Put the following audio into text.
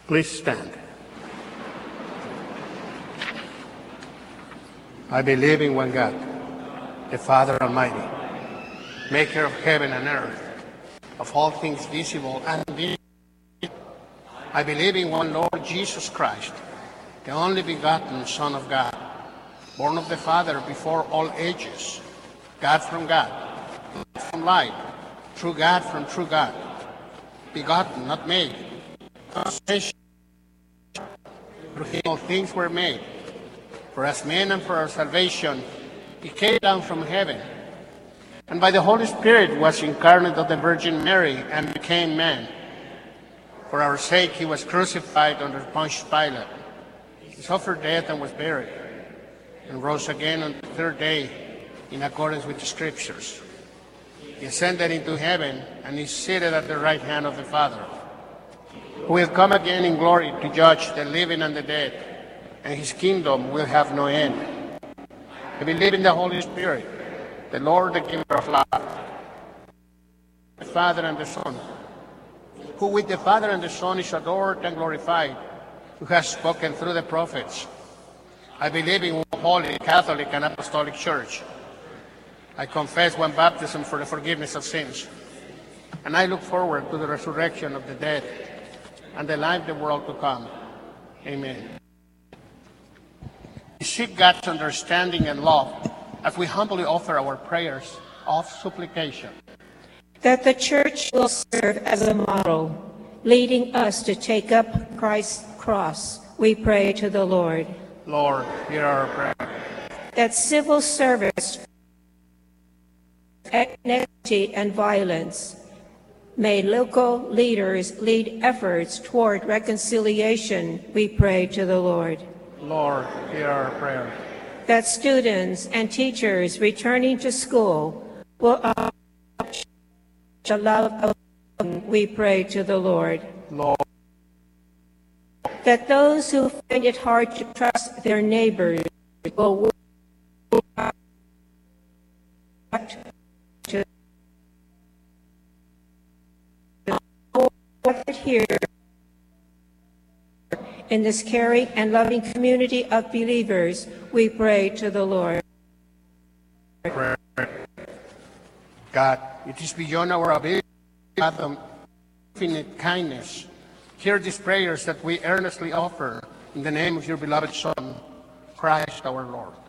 Please stand. I believe in one God, the Father Almighty, maker of heaven and earth, of all things visible and invisible. I believe in one Lord Jesus Christ, the only begotten Son of God, born of the Father before all ages, God from God, light from light, true God from true God, begotten, not made, consubstantial. Through him all things were made. For us men and for our salvation, he came down from heaven, and by the Holy Spirit was incarnate of the Virgin Mary and became man. For our sake he was crucified under Pontius Pilate. He suffered death and was buried, and rose again on the third day in accordance with the Scriptures. He ascended into heaven and is seated at the right hand of the Father, who will come again in glory to judge the living and the dead, and his kingdom will have no end. I believe in the Holy Spirit, the Lord, the giver of life, the Father and the Son, who with the Father and the Son is adored and glorified, who has spoken through the prophets. I believe in one holy, Catholic, and Apostolic Church. I confess one baptism for the forgiveness of sins, and I look forward to the resurrection of the dead and the life of the world to come. Amen. We seek God's understanding and love as we humbly offer our prayers of supplication. That the Church will serve as a model, leading us to take up Christ's cross, we pray to the Lord. Lord, hear our prayer. That civil service, inequity, and violence, may local leaders lead efforts toward reconciliation, we pray to the Lord. Lord, hear our prayer. That students and teachers returning to school will the love of God, we pray to the Lord. Lord. That those who find it hard to trust their neighbors will work to here in this caring and loving community of believers, we pray to the Lord. God, it is beyond our ability to fathom infinite kindness. Hear these prayers that we earnestly offer in the name of your beloved Son, Christ our Lord.